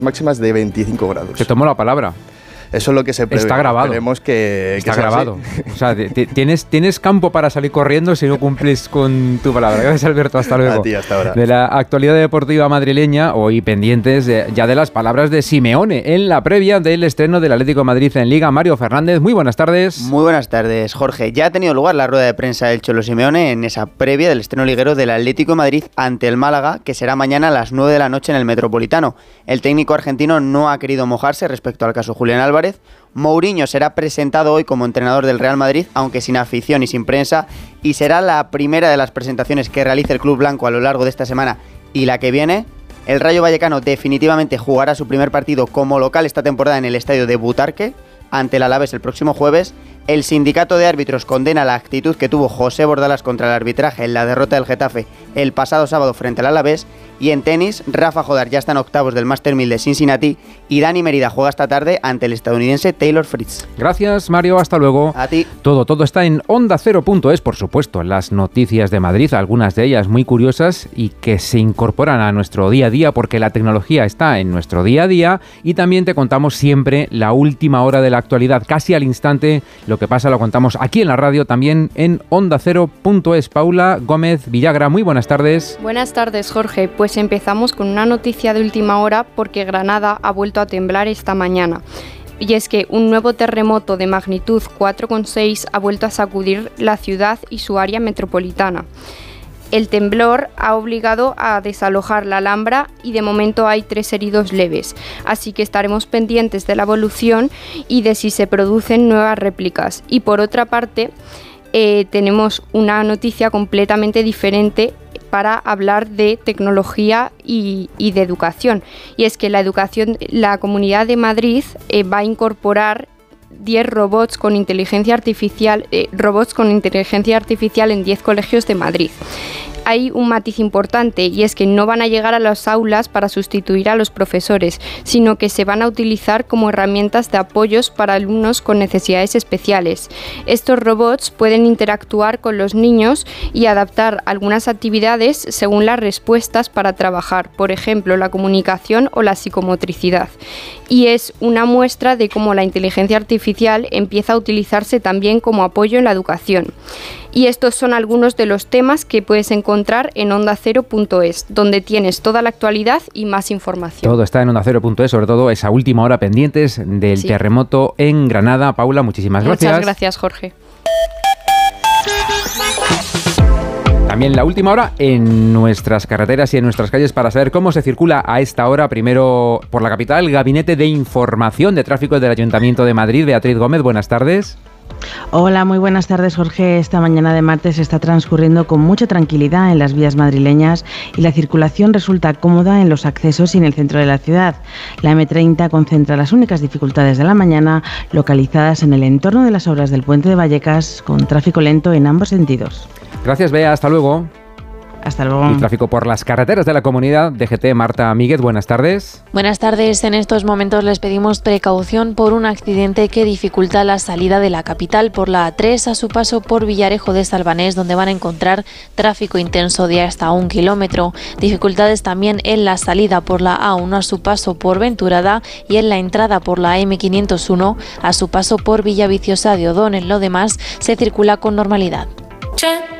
máximas de 25 grados. Te tomo la palabra. Eso es lo que se prevé. Está grabado. Esperemos que Está grabado. O sea, tienes campo para salir corriendo si no cumples con tu palabra. Gracias, Alberto. Hasta luego. A ti, hasta ahora. De la actualidad deportiva madrileña, hoy pendientes ya de las palabras de Simeone en la previa del estreno del Atlético de Madrid en Liga. Mario Fernández, muy buenas tardes. Muy buenas tardes, Jorge. Ya ha tenido lugar la rueda de prensa del Cholo Simeone en esa previa del estreno liguero del Atlético de Madrid ante el Málaga, que será mañana a las 9 de la noche en el Metropolitano. El técnico argentino no ha querido mojarse respecto al caso Julián Álvarez. Mourinho será presentado hoy como entrenador del Real Madrid, aunque sin afición y sin prensa, y será la primera de las presentaciones que realice el club blanco a lo largo de esta semana y la que viene. El Rayo Vallecano definitivamente jugará su primer partido como local esta temporada en el estadio de Butarque ante el Alavés el próximo jueves. El sindicato de árbitros condena la actitud que tuvo José Bordalás contra el arbitraje en la derrota del Getafe el pasado sábado frente al Alavés. Y en tenis, Rafa Jodar ya está en octavos del Master 1000 de Cincinnati y Dani Merida juega esta tarde ante el estadounidense Taylor Fritz. Gracias, Mario. Hasta luego. A ti. Todo está en OndaCero.es, por supuesto. Las noticias de Madrid, algunas de ellas muy curiosas y que se incorporan a nuestro día a día porque la tecnología está en nuestro día a día, y también te contamos siempre la última hora de la actualidad, casi al instante. Lo que pasa lo contamos aquí en la radio, también en OndaCero.es. Paula Gómez Villagra, muy buenas tardes. Buenas tardes, Jorge. Pues empezamos con una noticia de última hora porque Granada ha vuelto a temblar esta mañana. Y es que un nuevo terremoto de magnitud 4,6 ha vuelto a sacudir la ciudad y su área metropolitana. El temblor ha obligado a desalojar la Alhambra y de momento hay 3 heridos leves, así que estaremos pendientes de la evolución y de si se producen nuevas réplicas. Y por otra parte, tenemos una noticia completamente diferente para hablar de tecnología y de educación, y es que la Comunidad de Madrid va a incorporar 10 robots con inteligencia artificial en 10 colegios de Madrid. Hay un matiz importante, y es que no van a llegar a las aulas para sustituir a los profesores, sino que se van a utilizar como herramientas de apoyos para alumnos con necesidades especiales. Estos robots pueden interactuar con los niños y adaptar algunas actividades según las respuestas para trabajar, por ejemplo, la comunicación o la psicomotricidad. Y es una muestra de cómo la inteligencia artificial empieza a utilizarse también como apoyo en la educación. Y estos son algunos de los temas que puedes encontrar en OndaCero.es, donde tienes toda la actualidad y más información. Todo está en OndaCero.es, sobre todo esa última hora pendientes del terremoto en Granada. Paula, muchísimas gracias. Muchas gracias, Jorge. También la última hora en nuestras carreteras y en nuestras calles para saber cómo se circula a esta hora. Primero por la capital, el Gabinete de Información de Tráfico del Ayuntamiento de Madrid. Beatriz Gómez, buenas tardes. Hola, muy buenas tardes, Jorge. Esta mañana de martes está transcurriendo con mucha tranquilidad en las vías madrileñas y la circulación resulta cómoda en los accesos y en el centro de la ciudad. La M30 concentra las únicas dificultades de la mañana localizadas en el entorno de las obras del puente de Vallecas, con tráfico lento en ambos sentidos. Gracias, Bea. Hasta luego. Hasta luego. Y tráfico por las carreteras de la comunidad. DGT, Marta Míguez, buenas tardes. Buenas tardes. En estos momentos les pedimos precaución por un accidente que dificulta la salida de la capital por la A3 a su paso por Villarejo de Salvanés, donde van a encontrar tráfico intenso de hasta 1 kilómetro. Dificultades también en la salida por la A1 a su paso por Venturada y en la entrada por la M501 a su paso por Villaviciosa de Odón. En lo demás se circula con normalidad.